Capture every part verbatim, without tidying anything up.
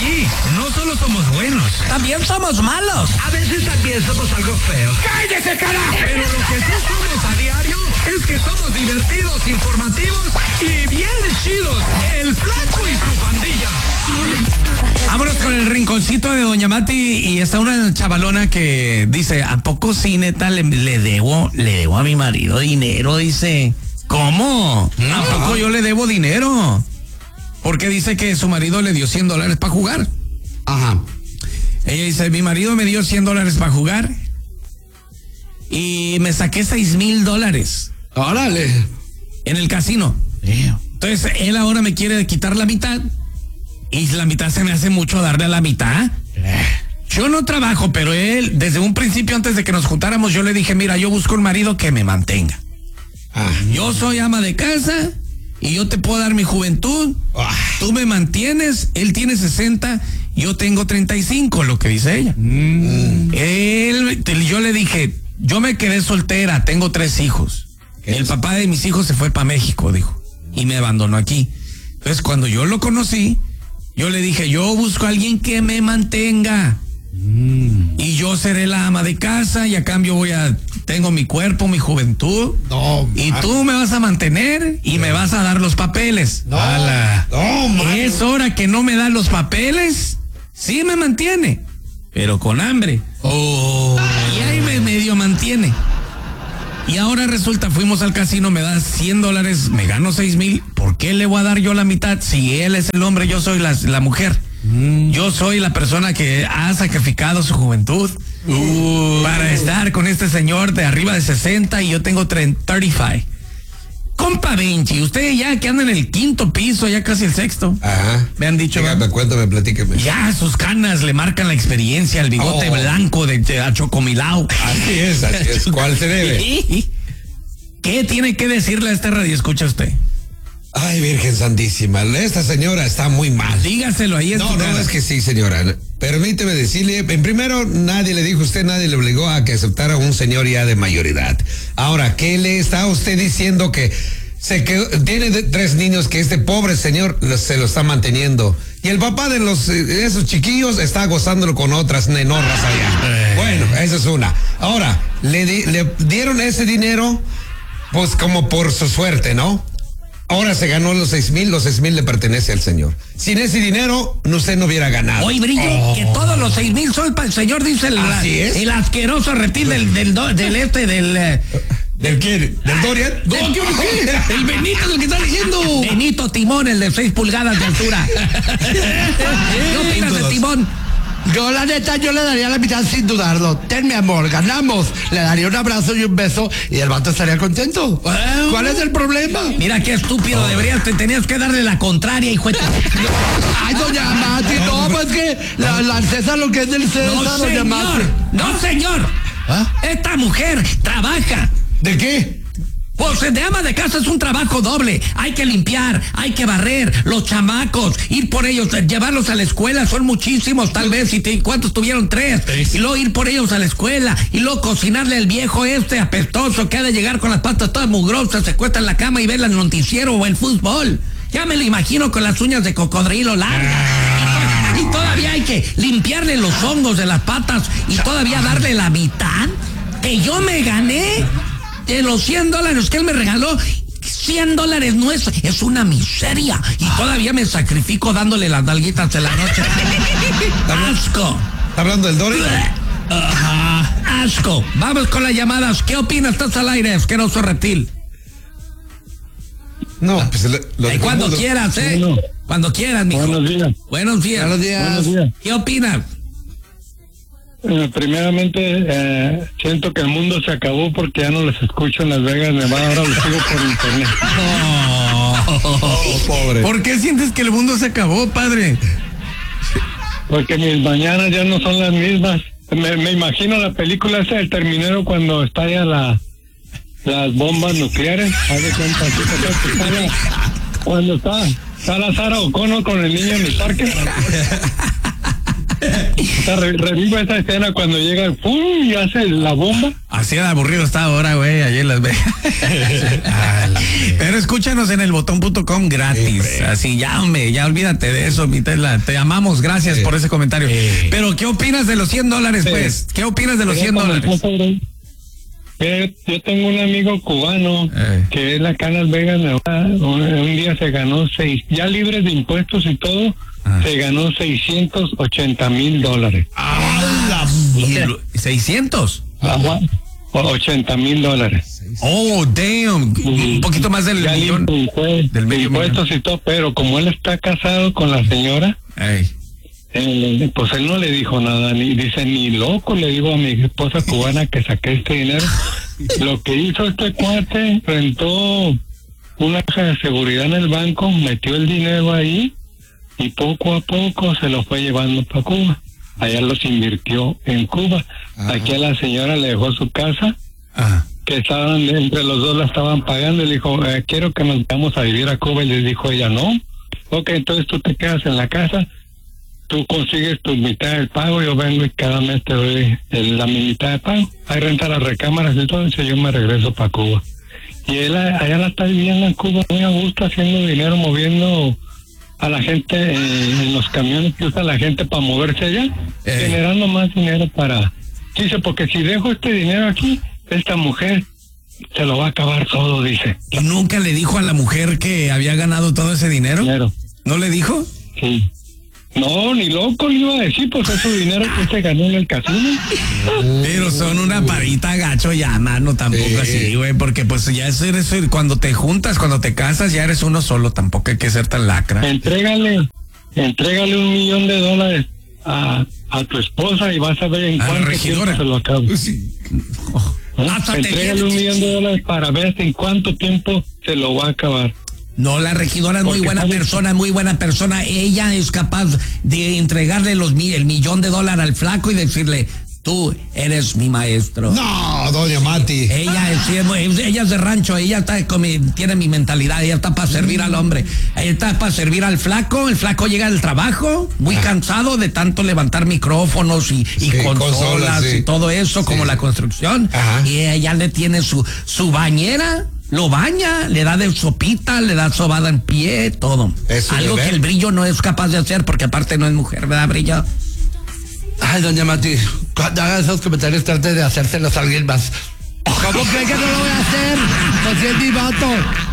aquí no solo somos buenos, también somos malos. A veces también somos algo feos. ¡Cállese, carajo! Pero lo que sí somos a diario es que somos divertidos, informativos y bien chidos. El Flaco y su pandilla. Vámonos con el rinconcito de Doña Mati y está una chavalona que dice, ¿a poco sí, neta, le, le debo, le debo a mi marido dinero? Dice, ¿cómo? ¿A poco yo le debo dinero? Porque dice que su marido le dio cien dólares para jugar. Ajá. Ella dice, mi marido me dio cien dólares para jugar y me saqué seis mil dólares. Órale. En el casino. Entonces, él ahora me quiere quitar la mitad. Y la mitad se me hace mucho darle a la mitad. Yo no trabajo, pero él, desde un principio, antes de que nos juntáramos, yo le dije, mira, yo busco un marido que me mantenga. Ah. Yo soy ama de casa y yo te puedo dar mi juventud. Ah. Tú me mantienes, él tiene sesenta, yo tengo treinta y cinco, lo que dice ella. Mm. Él, yo le dije, yo me quedé soltera, tengo tres hijos. El es? papá de mis hijos se fue para México, dijo, y me abandonó aquí. Entonces, cuando yo lo conocí, yo le dije, yo busco a alguien que me mantenga. Mm. Y yo seré la ama de casa y a cambio voy a, tengo mi cuerpo, mi juventud. No, y man. Tú me vas a mantener y no. me vas a dar los papeles. No, no, es hora que no me da los papeles. Sí me mantiene, pero con hambre. Oh. Y ahí me medio mantiene. Y ahora resulta, fuimos al casino, me da cien dólares, me gano seis mil. ¿Por qué le voy a dar yo la mitad? Si él es el hombre, yo soy la, la mujer. Mm. Yo soy la persona que ha sacrificado su juventud uh. para estar con este señor de arriba de sesenta y yo tengo treinta y cinco. Compa Benchi, usted ya que anda en el quinto piso, ya casi el sexto. Ajá. Me han dicho. Dígame, cuéntame, platíqueme. Ya sus canas le marcan la experiencia, el bigote oh. blanco de, de Achocomilao. Así es, así es. ¿Cuál se debe? ¿Qué tiene que decirle a este radio? Escucha usted. Ay, Virgen Santísima, esta señora está muy mal. Dígaselo ahí. No, no, es que sí, señora. Permíteme decirle, en primero, nadie le dijo a usted, nadie le obligó a que aceptara a un señor ya de mayoridad. Ahora, ¿qué le está usted diciendo que se quedó, tiene de, tres niños que este pobre señor se lo está manteniendo? Y el papá de los esos chiquillos está gozándolo con otras nenorras allá. Eh. Bueno, esa es una. Ahora, le, di, le dieron ese dinero, pues como por su suerte, ¿no? Ahora se ganó los seis mil, los seis mil le pertenece al señor. Sin ese dinero, usted no hubiera ganado. Oye, Brillo, oh. que todos los seis mil son para el señor, dice el, la, el asqueroso reptil del, del, del, del este, del... Uh, ¿Del qué? ¿Del Dorian? ¿Del no, qué? El Benito es el que está diciendo. Benito Timón, el de seis pulgadas de altura. ¿Qué opinas de Timón? Yo, la neta, yo le daría la mitad sin dudarlo. Ten, mi amor, ganamos. Le daría un abrazo y un beso y el vato estaría contento. Well, ¿cuál es el problema? Mira qué estúpido, oh. deberías, te tenías que darle la contraria, hijo de... Ay, doña Mati, no, pues que la, la César lo que es del César, no, doña señor, Mati. No, señor. ¿Ah? Esta mujer trabaja. ¿De qué? Pues de ama de casa es un trabajo doble. Hay que limpiar, hay que barrer, los chamacos, ir por ellos, llevarlos a la escuela, son muchísimos tal vez, y te, ¿cuántos tuvieron? Tres. Y luego ir por ellos a la escuela, y luego cocinarle al viejo este apestoso que ha de llegar con las patas todas mugrosas, se cuesta en la cama y ver el noticiero o el fútbol. Ya me lo imagino con las uñas de cocodrilo largas. Y, y todavía hay que limpiarle los hongos de las patas y todavía darle la mitad que yo me gané. De los cien dólares que él me regaló, cien dólares no es, es una miseria. Y todavía me sacrifico dándole las nalguitas de la noche. Asco. ¿Está hablando del Dory? Ajá, asco. Vamos con las llamadas. ¿Qué opinas? Estás al aire, asqueroso reptil. No, pues lo, lo Ay, cuando mundo. quieras, ¿eh? Bueno, cuando quieras, mijo. Buenos días. Buenos días. Buenos días. Buenos días. ¿Qué opinas? Eh, primeramente, eh, siento que el mundo se acabó porque ya no les escucho en Las Vegas, Nevada, ahora los sigo por internet. Oh, oh, pobre. ¿Por qué sientes que el mundo se acabó, padre? Porque mis mañanas ya no son las mismas. Me, me imagino la película esa del Terminero cuando estalla la, las bombas nucleares. Haz de cuenta, así, estalla, cuando está, está la Sarah O'Connor con el niño en el parque. O sea, re- revivo esa escena cuando llega el ¡pum! Y hace la bomba. Así de aburrido está ahora, güey, allí en Las Vegas. Pero escúchanos en el botón punto com gratis. Sí, así, ya, hombre, ya olvídate de eso, mi Tesla. Te amamos, gracias sí. por ese comentario. Sí. Pero, ¿qué opinas de los cien dólares, sí. pues? ¿Qué opinas de los cien dólares? Eh, yo tengo un amigo cubano eh. que él acá en Las Vegas, un, un día se ganó seis, ya libres de impuestos y todo, ah. se ganó seiscientos ochenta mil dólares. ¡Ah! ¿seiscientos? ochenta mil dólares. Oh, damn. Un poquito más del millón. Del medio impuestos millón. Y todo, pero como él está casado con la señora, hey. Eh, pues él no le dijo nada, ni dice, ni loco le digo a mi esposa cubana que saqué este dinero. Lo que hizo este cuate, rentó una caja de seguridad en el banco, metió el dinero ahí y poco a poco se lo fue llevando para Cuba. Allá los invirtió en Cuba. Ajá. Aquí a la señora le dejó su casa, ajá. que estaban, entre los dos la estaban pagando, y le dijo, eh, quiero que nos vamos a vivir a Cuba, y le dijo ella, no. Ok, entonces tú te quedas en la casa, tú consigues tu mitad del pago, yo vengo y cada mes te doy el, la mitad de pago. Ahí renta las recámaras y todo, entonces yo me regreso para Cuba. Y él allá la está viviendo en Cuba muy a gusto, haciendo dinero, moviendo a la gente eh, en los camiones que usa la gente para moverse allá, eh. generando más dinero para... Dice, porque si dejo este dinero aquí, esta mujer se lo va a acabar todo, dice. ¿Y nunca le dijo a la mujer que había ganado todo ese dinero? Dinero. ¿No le dijo? Sí. No, ni loco le iba a decir, pues es su dinero que se ganó en el casino. Pero son una parita gacho ya, mano, tampoco sí. así, güey, porque pues ya eso eres, cuando te juntas, cuando te casas, ya eres uno solo, tampoco hay que ser tan lacra. Entrégale, entrégale un millón de dólares a, a tu esposa y vas a ver en cuánto tiempo se lo acaba. Sí. Oh. ¿Eh? Entrégale un millón de dólares para ver en cuánto tiempo se lo va a acabar. No, la regidora es muy buena persona, muy buena persona. Ella es capaz de entregarle los el millón de dólares al flaco y decirle, tú eres mi maestro. No, doña Mati. Ella es, ella es de rancho, ella está, tiene mi mentalidad, ella está para servir al hombre. Ella está para servir al flaco, el flaco llega del trabajo, muy ah. cansado de tanto levantar micrófonos y, y sí, consolas, consolas sí. y todo eso, sí. como la construcción. Ajá. Y ella le tiene su, su bañera. Lo baña, le da de sopita, le da sobada en pie, todo. Algo que el Brillo no es capaz de hacer, porque aparte no es mujer, ¿verdad, Brillo? Ay, doña Mati, cuando haga esos comentarios trate de hacérselos a alguien más. ¿Cómo cree que no lo voy a hacer? Pues si es mi vato.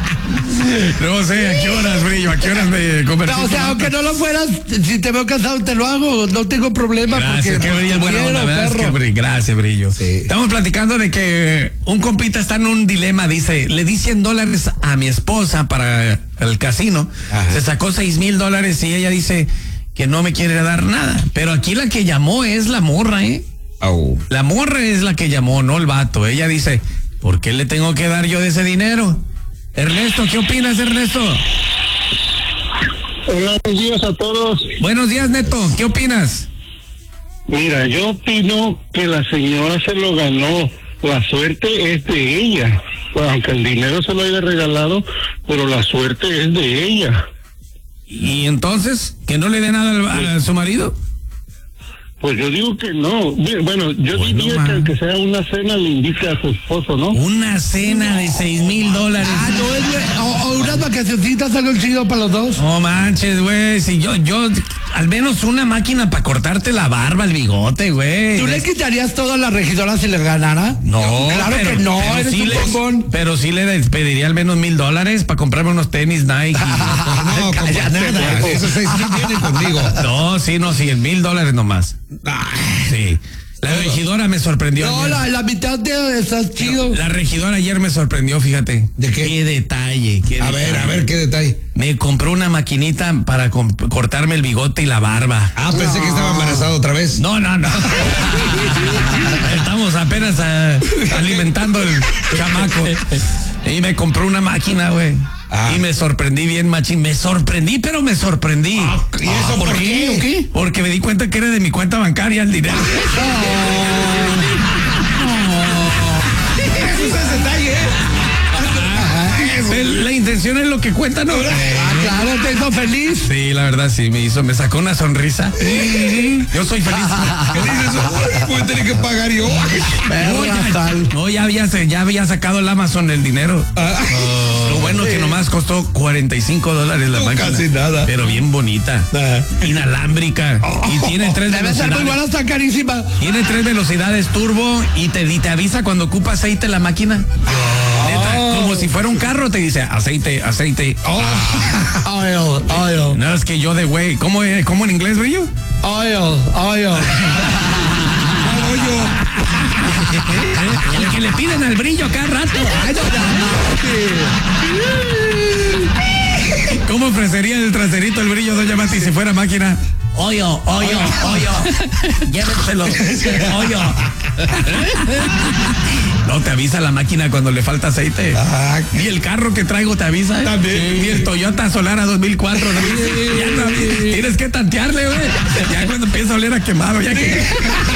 No sé, ¿a qué horas, Brillo? ¿A qué horas me convertí? No, o sea, aunque no lo fueras, si te veo cansado te lo hago, no tengo problema. Gracias, porque qué Brillo, buena onda, ¿verdad? Es que, Brillo, gracias, Brillo. Sí. Estamos platicando de que un compita está en un dilema, dice, le di cien dólares a mi esposa para el casino, ajá. se sacó seis mil dólares y ella dice que no me quiere dar nada, pero aquí la que llamó es la morra, ¿eh? Oh. La morra es la que llamó, no el vato. Ella dice, ¿por qué le tengo que dar yo de ese dinero? Ernesto, ¿qué opinas, Ernesto? Buenos días a todos. Buenos días, Neto, ¿qué opinas? Mira, yo opino que la señora se lo ganó. La suerte es de ella. Pues aunque el dinero se lo haya regalado, pero la suerte es de ella. ¿Y entonces? ¿Que no le dé nada a, a su marido? Pues yo digo que no. Bueno, yo bueno, diría man. que aunque sea una cena le invite a su esposo, ¿no? Una cena de seis mil dólares. Ah, no, es, o, o unas vacacioncitas, algo chido para los dos. No manches, güey. Si yo, yo, al menos una máquina para cortarte la barba, el bigote, güey. ¿Tú le quitarías todo a la regidora si le ganara? No, claro pero, que no, pero eres sí un le, bombón. Pero sí le pediría al menos mil dólares para comprarme unos tenis Nike. No, cállate, nada. Esos seis mil vienen conmigo. No, sí, no, cien mil dólares nomás. Sí. La regidora me sorprendió. No, la, la mitad de estás chido. La regidora ayer me sorprendió, fíjate. ¿De qué? Qué detalle. Qué a detalle. ver, a ver, qué detalle. Me compró una maquinita para cortarme el bigote y la barba. Ah, pensé no. que estaba embarazado otra vez. No, no, no. Estamos apenas a, alimentando el chamaco. Y me compró una máquina, güey. Ah. Y me sorprendí bien, machín. Me sorprendí, pero me sorprendí. Ah, ¿y eso ah, por, por qué? qué? qué? Porque me di cuenta que era de mi cuenta bancaria el dinero. Oh. Eso es el detalle, ¿eh? Eso Pues la intención es lo que cuenta, ¿no? Ah, claro, te hizo feliz. Sí, la verdad sí, me hizo, me sacó una sonrisa. Yo soy feliz. ¿Qué dices? Voy a tener que pagar yo. No, ya, no, ya había, ya había sacado el Amazon el dinero. Oh, lo bueno que nomás costó cuarenta y cinco dólares la No, máquina. casi nada. Pero bien bonita. Ah. Inalámbrica. Y tiene tres Debe ser muy buena, velocidades. está carísima. Tiene tres velocidades turbo y te, y te avisa cuando ocupa aceite la máquina. Neta, como si fuera un carro, te dice aceite, aceite. Oil, oil, No, es que yo de güey. ¿Cómo, es- ¿Cómo en inglés, Brillo? oil, oil. El que le piden al Brillo cada rato. Ay, no, ¿Cómo ofrecería el traserito el Brillo, doña Mati, si fuera máquina? Hoyo, hoyo, hoyo. Llévenselo. Hoyo. No, te avisa la máquina cuando le falta aceite. Ah, Y el carro que traigo te avisa. ¿eh? También. Y el Toyota Solara dos mil cuatro. ¿no? Ya no, tienes que tantearle, güey. Ya cuando empieza a oler a quemado, ya que...